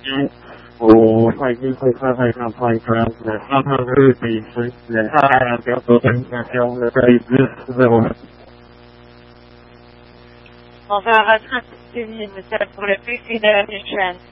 我快进会快看快看，让他日比时，他不要多等下交的这一次是我。 On va rattraper pour le plus fidèle du chaîne.